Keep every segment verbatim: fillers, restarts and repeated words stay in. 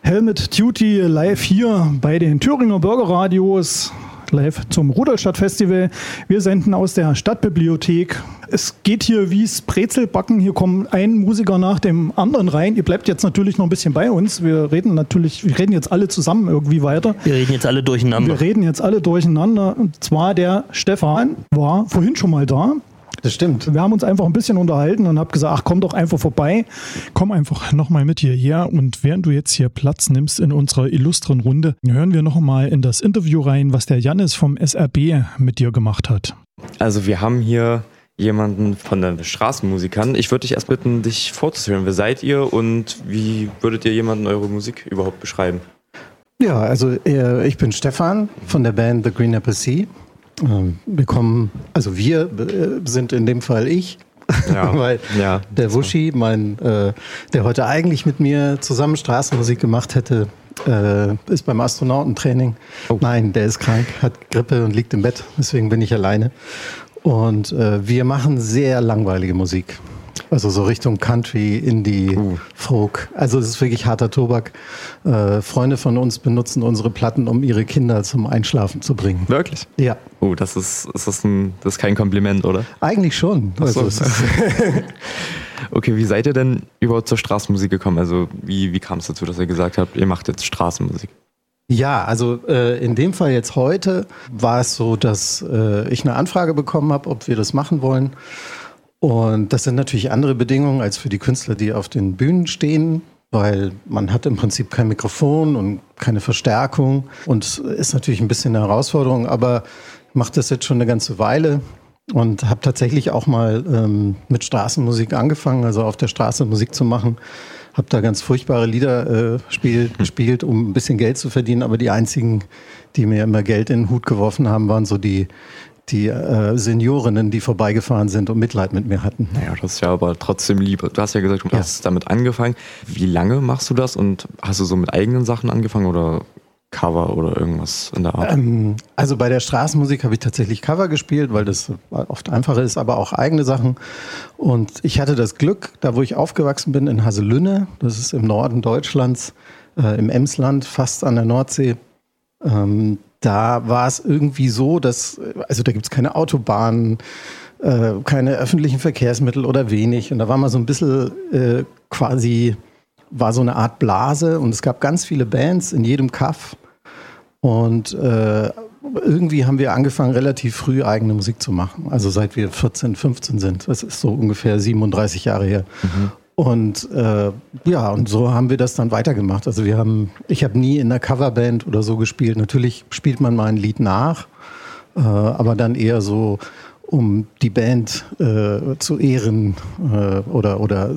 Helmet Duty live hier bei den Thüringer Bürgerradios, live zum Rudolstadt-Festival. Wir senden aus der Stadtbibliothek. Es geht hier wie's Brezelbacken. Hier kommen ein Musiker nach dem anderen rein. Ihr bleibt jetzt natürlich noch ein bisschen bei uns. Wir reden natürlich, wir reden jetzt alle zusammen irgendwie weiter. Wir reden jetzt alle durcheinander. Wir reden jetzt alle durcheinander. Und zwar der Stefan war vorhin schon mal da. Das stimmt. Wir haben uns einfach ein bisschen unterhalten und habe gesagt, ach, komm doch einfach vorbei. Komm einfach nochmal mit hierher und während du jetzt hier Platz nimmst in unserer illustren Runde, hören wir nochmal in das Interview rein, was der Jannis vom S R B mit dir gemacht hat. Also wir haben hier jemanden von den Straßenmusikern. Ich würde dich erst bitten, dich vorzustellen. Wer seid ihr und wie würdet ihr jemanden eure Musik überhaupt beschreiben? Ja, also ich bin Stefan von der Band The Green Apple Sea. Wir kommen, also wir sind in dem Fall ich, ja, weil ja, der Wuschi, mein, äh, der heute eigentlich mit mir zusammen Straßenmusik gemacht hätte, äh, ist beim Astronautentraining. Oh. Nein, der ist krank, hat Grippe und liegt im Bett, deswegen bin ich alleine. Und äh, wir machen sehr langweilige Musik. Also so Richtung Country, Indie, uh. Folk. Also es ist wirklich harter Tobak. Äh, Freunde von uns benutzen unsere Platten, um ihre Kinder zum Einschlafen zu bringen. Wirklich? Ja. Oh, das ist, ist, das, ein, das ist kein Kompliment, oder? Eigentlich schon. Also, also, okay, wie seid ihr denn überhaupt zur Straßenmusik gekommen? Also wie, wie kam es dazu, dass ihr gesagt habt, ihr macht jetzt Straßenmusik? Ja, also äh, in dem Fall jetzt heute war es so, dass äh, ich eine Anfrage bekommen habe, ob wir das machen wollen. Und das sind natürlich andere Bedingungen als für die Künstler, die auf den Bühnen stehen, weil man hat im Prinzip kein Mikrofon und keine Verstärkung und ist natürlich ein bisschen eine Herausforderung, aber ich mache das jetzt schon eine ganze Weile und habe tatsächlich auch mal ähm, mit Straßenmusik angefangen, also auf der Straße Musik zu machen. Habe da ganz furchtbare Lieder äh, spiel, gespielt, um ein bisschen Geld zu verdienen, aber die einzigen, die mir immer Geld in den Hut geworfen haben, waren so die die äh, Seniorinnen, die vorbeigefahren sind und Mitleid mit mir hatten. Naja, das ist ja aber trotzdem lieb. Du hast ja gesagt, du ja. hast damit angefangen. Wie lange machst du das und hast du so mit eigenen Sachen angefangen oder Cover oder irgendwas in der Art? Ähm, also bei der Straßenmusik habe ich tatsächlich Cover gespielt, weil das oft einfacher ist, aber auch eigene Sachen. Und ich hatte das Glück, da wo ich aufgewachsen bin, in Haselünne, das ist im Norden Deutschlands, äh, im Emsland, fast an der Nordsee, ähm, da war es irgendwie so, dass, also da gibt es keine Autobahnen, äh, keine öffentlichen Verkehrsmittel oder wenig. Und da war mal so ein bisschen äh, quasi, war so eine Art Blase und es gab ganz viele Bands in jedem Kaff. Und äh, irgendwie haben wir angefangen, relativ früh eigene Musik zu machen. Also seit wir vierzehn, fünfzehn sind. Das ist so ungefähr siebenunddreißig Jahre her. Mhm. Und äh, ja, und so haben wir das dann weitergemacht. Also wir haben, ich habe nie in einer Coverband oder so gespielt. Natürlich spielt man mal ein Lied nach, äh, aber dann eher so, um die Band äh, zu ehren äh, oder, oder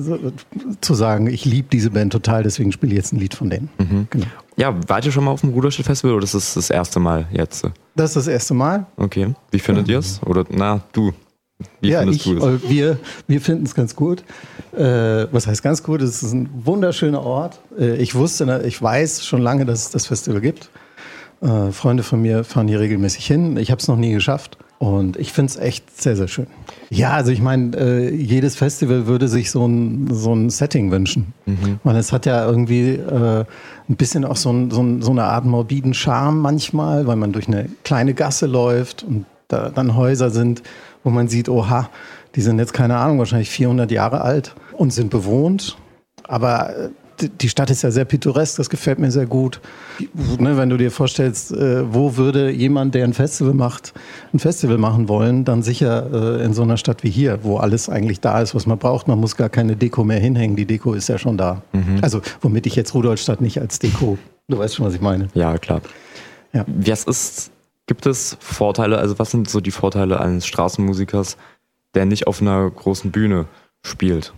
zu sagen, ich liebe diese Band total, deswegen spiele ich jetzt ein Lied von denen. Mhm. Genau. Ja, wart ihr schon mal auf dem Rudolstadt-Festival oder ist das das erste Mal jetzt? Das ist das erste Mal. Okay, wie findet ihr es? Oder, na, du? Wie ja, findest ich, du es? wir, wir finden es ganz gut. Äh, was heißt ganz gut? Es ist ein wunderschöner Ort. Äh, ich wusste, ich weiß schon lange, dass es das Festival gibt. Äh, Freunde von mir fahren hier regelmäßig hin. Ich habe es noch nie geschafft. Und ich finde es echt sehr, sehr schön. Ja, also ich meine, äh, jedes Festival würde sich so ein, so ein Setting wünschen. Mhm. Weil es hat ja irgendwie äh, ein bisschen auch so, ein, so, ein, so eine Art morbiden Charme manchmal, weil man durch eine kleine Gasse läuft und da dann Häuser sind, wo man sieht, oha, die sind jetzt, keine Ahnung, wahrscheinlich vierhundert Jahre alt und sind bewohnt. Aber die Stadt ist ja sehr pittoresk, das gefällt mir sehr gut. Ne, wenn du dir vorstellst, äh, wo würde jemand, der ein Festival macht, ein Festival machen wollen, dann sicher äh, in so einer Stadt wie hier, wo alles eigentlich da ist, was man braucht. Man muss gar keine Deko mehr hinhängen, die Deko ist ja schon da. Mhm. Also womit ich jetzt Rudolstadt nicht als Deko, du weißt schon, was ich meine. Ja, klar. Ja. Was ist... Gibt es Vorteile, also was sind so die Vorteile eines Straßenmusikers, der nicht auf einer großen Bühne spielt?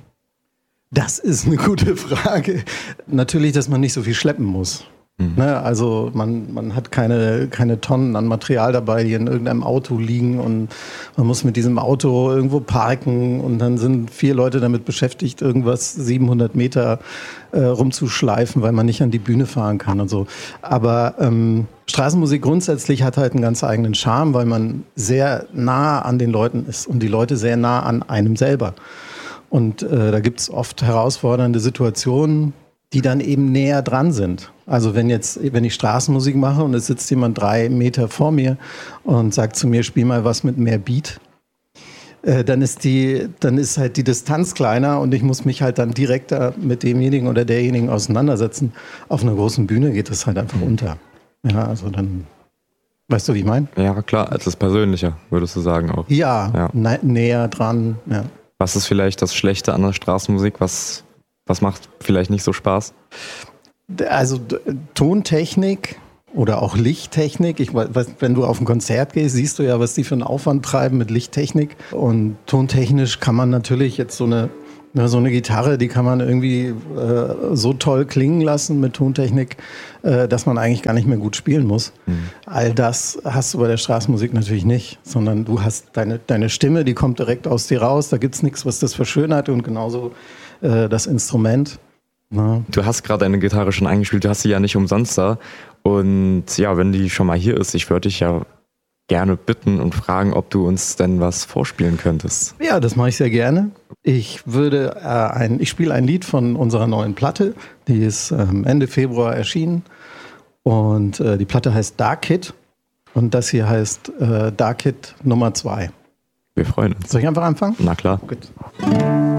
Das ist eine gute Frage. Natürlich, dass man nicht so viel schleppen muss. Mhm. Ne, also man, man hat keine, keine Tonnen an Material dabei, die in irgendeinem Auto liegen und man muss mit diesem Auto irgendwo parken und dann sind vier Leute damit beschäftigt, irgendwas siebenhundert Meter äh, rumzuschleifen, weil man nicht an die Bühne fahren kann und so. Aber ähm, Straßenmusik grundsätzlich hat halt einen ganz eigenen Charme, weil man sehr nah an den Leuten ist und die Leute sehr nah an einem selber. Und äh, da gibt es oft herausfordernde Situationen, die dann eben näher dran sind. Also wenn jetzt, wenn ich Straßenmusik mache und es sitzt jemand drei Meter vor mir und sagt zu mir, spiel mal was mit mehr Beat, äh, dann ist die, dann ist halt die Distanz kleiner und ich muss mich halt dann direkter mit demjenigen oder derjenigen auseinandersetzen. Auf einer großen Bühne geht das halt einfach unter. Ja, also dann, weißt du, wie ich meine? Ja, klar, es ist persönlicher, würdest du sagen auch. Ja, Ja. nä- näher dran, ja. Was ist vielleicht das Schlechte an der Straßenmusik? Was, was macht vielleicht nicht so Spaß? Also d- Tontechnik oder auch Lichttechnik. Ich weiß, wenn du auf ein Konzert gehst, siehst du ja, was die für einen Aufwand treiben mit Lichttechnik. Und tontechnisch kann man natürlich jetzt so eine, ne, so eine Gitarre, die kann man irgendwie äh, so toll klingen lassen mit Tontechnik, äh, dass man eigentlich gar nicht mehr gut spielen muss. Mhm. All das hast du bei der Straßenmusik natürlich nicht, sondern du hast deine, deine Stimme, die kommt direkt aus dir raus. Da gibt es nichts, was das verschönert und genauso äh, das Instrument. Na. Du hast gerade deine Gitarre schon eingespielt, du hast sie ja nicht umsonst da. Und ja, wenn die schon mal hier ist, ich würde dich ja gerne bitten und fragen, ob du uns denn was vorspielen könntest. Ja, das mache ich sehr gerne. Ich würde äh, ein, ich spiele ein Lied von unserer neuen Platte, die ist ähm, Ende Februar erschienen und äh, die Platte heißt Dark Kid und das hier heißt äh, Dark Kid Nummer zwei. Wir freuen uns. Soll ich einfach anfangen? Na klar. Gut.